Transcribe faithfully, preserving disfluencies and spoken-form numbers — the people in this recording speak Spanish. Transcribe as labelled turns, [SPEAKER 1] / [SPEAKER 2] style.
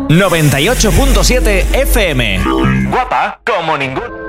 [SPEAKER 1] noventa y ocho punto siete F M. Guapa como ningún.